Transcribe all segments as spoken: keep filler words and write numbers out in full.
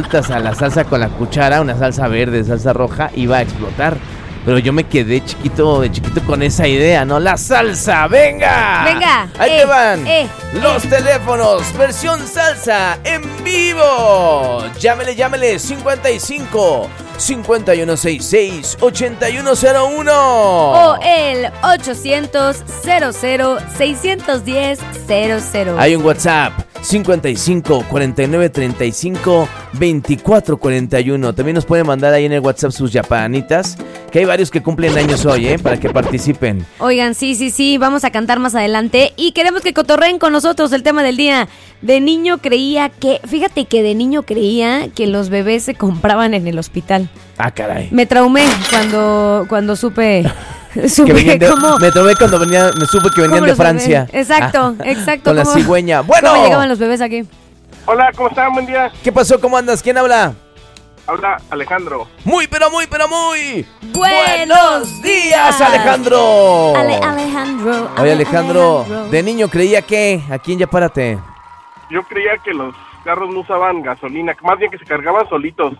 metas a la salsa con la cuchara, una salsa verde, salsa roja, iba a explotar. Pero yo me quedé chiquito, de chiquito con esa idea, ¿no? ¡La salsa! ¡Venga! ¡Venga! Ahí eh, te van eh, los eh. teléfonos, versión salsa en vivo. Llámele, llámele, cincuenta y cinco, cincuenta y uno sesenta y seis, ochenta y uno cero uno. O el ochocientos, cero cero, seiscientos diez, cero cero. Hay un WhatsApp, cincuenta y cinco, cuarenta y nueve, treinta y cinco, veinticuatro cuarenta y uno. También nos pueden mandar ahí en el WhatsApp sus yapanitas, que hay varios que cumplen años hoy, ¿eh? Para que participen. Oigan, sí, sí, sí, vamos a cantar más adelante y queremos que cotorreen con nosotros el tema del día. De niño creía que, fíjate que de niño creía que los bebés se compraban en el hospital. Ah, caray. Me traumé cuando, cuando supe, supe Que venían de- cómo... me tomé cuando venía, me supe que venían cómo de los Francia. bebés- Exacto, Ah, exacto. Con la cómo- cigüeña. Bueno. ¿Cómo llegaban los bebés aquí? Hola, ¿cómo están? Buen día. ¿Qué pasó? ¿Cómo andas? ¿Quién habla? Habla Alejandro. Muy, pero muy, pero muy. ¡Buenos días! Alejandro. Ale, Alejandro. Oye, Ale, Alejandro, Alejandro. de niño creía que, aquí en Yapárate. Yo creía que los carros no usaban gasolina, más bien que se cargaban solitos.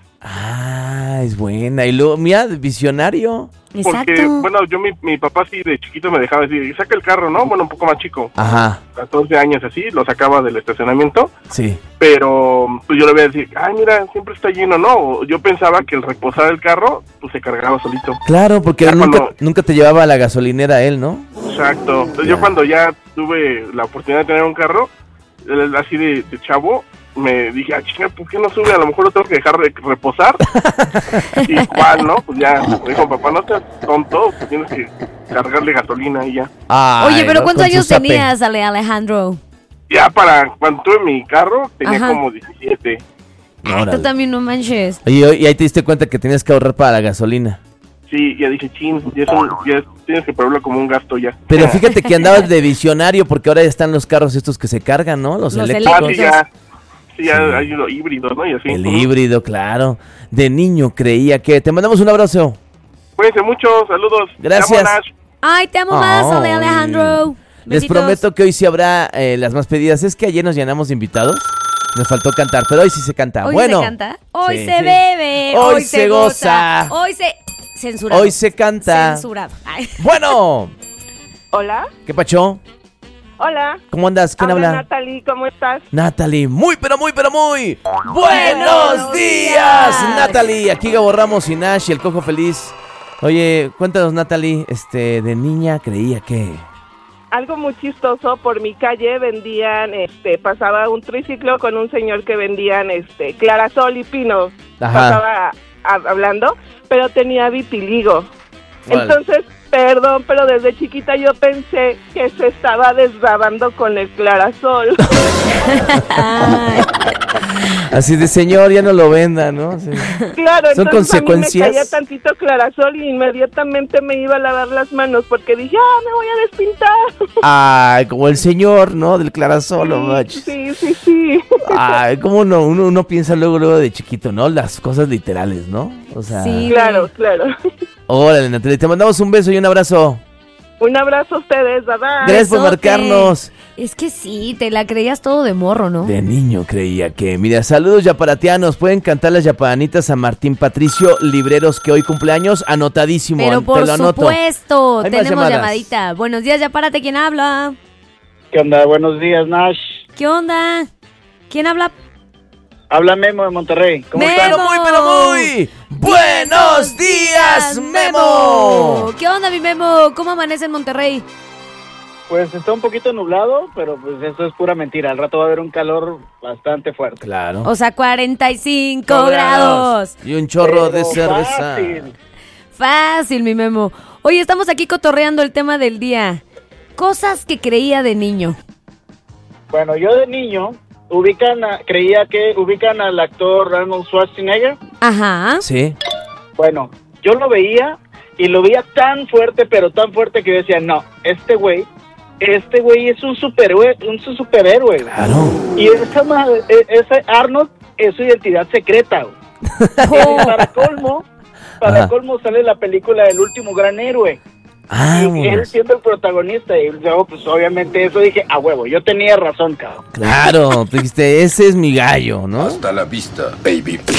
Ah, es buena. Y luego, mira, visionario. Exacto. Porque, bueno, yo mi, mi papá sí de chiquito me dejaba decir, saca el carro, ¿no? Bueno, un poco más chico. Ajá, catorce años así, lo sacaba del estacionamiento. sí. Pero pues yo le voy a decir, ay, mira, siempre está lleno, ¿no? Yo pensaba que el reposar el carro, pues se cargaba solito. Claro, porque Ya nunca, cuando- nunca te llevaba a la gasolinera él, ¿no? Exacto. Entonces Ya. yo cuando ya tuve la oportunidad de tener un carro, eh, así de, de chavo, me dije, ah, chinga, ¿por qué no sube? A lo mejor lo tengo que dejar de reposar. Y cuál, ¿no? Pues ya, me dijo, papá, no seas tonto, pues tienes que cargarle gasolina y ya. Ay, Oye, pero ¿no? ¿cuántos Con su años zape. tenías, Ale, Alejandro? Ya para, cuando tuve mi carro, tenía Ajá. como diecisiete. Órale. Tú también no manches. Oye, y ahí te diste cuenta que tenías que ahorrar para la gasolina. Sí, ya dije, chin, ya, es un- ya es- tienes que ponerlo como un gasto ya. Pero fíjate que andabas de visionario porque ahora ya están los carros estos que se cargan, ¿no? Los, Los Ah, eléctricos. sí, ya, sí, ya hay los híbridos, ¿no? Y así. El híbrido, claro. De niño creía que... Te mandamos un abrazo. Cuídense mucho, saludos. Gracias. Te amo, Nash. Ay, te amo más, Ale, Ay. Alejandro. Les Besitos. prometo que hoy sí habrá eh, las más pedidas. Es que ayer nos llenamos de invitados. Nos faltó cantar, pero hoy sí se canta. Hoy bueno, se canta, hoy sí, se sí. bebe, Hoy hoy, se se goza. goza, hoy se... Censurado. Hoy se canta. Censurado. Ay. Bueno, Hola, ¿qué pacho? hola. ¿Cómo andas? ¿Quién habla? Natalie, ¿cómo estás? Natalie, muy pero muy pero muy buenos Buenos días, días. Natalie. Aquí Gabo Ramos y Nash y el Cojo Feliz. Oye, cuéntanos, Natalie, este, de niña creía que... Algo muy chistoso, por mi calle vendían, este, pasaba un triciclo con un señor que vendían, este, clarasol y pino. Ajá. Pasaba a- hablando, pero tenía vitiligo. Órale. Entonces, perdón, pero desde chiquita yo pensé que se estaba desbabando con el clarasol. Ay. Así de señor, ya no lo venda, ¿no? Sí. Claro, Son entonces consecuencias. a mí me caía tantito clarasol y inmediatamente me iba a lavar las manos porque dije, ah, me voy a despintar. Ay, como el señor, ¿no? Del clarasol, no manches. Sí, sí, sí. Ay, como uno, uno, uno piensa luego, luego de chiquito, ¿no? Las cosas literales, ¿no? O sea, Sí. Claro, claro. órale, Natalie, te mandamos un beso y un abrazo. Un abrazo a ustedes, bye bye. Gracias por Besote. marcarnos. Es que sí, te la creías todo de morro, ¿no? De niño creía que. Mira, saludos yaparatianos. Pueden cantar las yapanitas a Martín Patricio Libreros, que hoy cumpleaños. Anotadísimo. Pero te por lo anoto. supuesto, Hay más tenemos llamadas. llamadita. Buenos días, ya párate, ¿quién habla? ¿Qué onda? Buenos días, Nash. ¿Qué onda? ¿Quién habla? Habla Memo de Monterrey. ¿Cómo Memo. estás? Pero muy, pero muy. ¡Buenos días, Memo! ¿Qué onda, mi Memo? ¿Cómo amanece en Monterrey? Pues está un poquito nublado, pero pues eso es pura mentira. Al rato va a haber un calor bastante fuerte. Claro. O sea, cuarenta y cinco grados. Y un chorro de Pero cerveza. fácil. Fácil, mi Memo. Oye, estamos aquí cotorreando el tema del día. Cosas que creía de niño. Bueno, yo de niño ubican a- creía que ubican al actor Arnold Schwarzenegger. Ajá. Sí. Bueno, yo lo veía y lo veía tan fuerte, pero tan fuerte que yo decía, no, este güey, este güey es un superhéroe, un su- superhéroe. güey. Claro. Y esa madre, e- ese Arnold es su identidad secreta. güey. Y para colmo, para Ajá. colmo sale la película El último gran héroe. Ah, Y él bueno. siendo el protagonista. Y yo, pues obviamente eso dije, a huevo, yo tenía razón, cabrón. Claro. Tú dijiste, ese es mi gallo, ¿no? Hasta la vista, baby.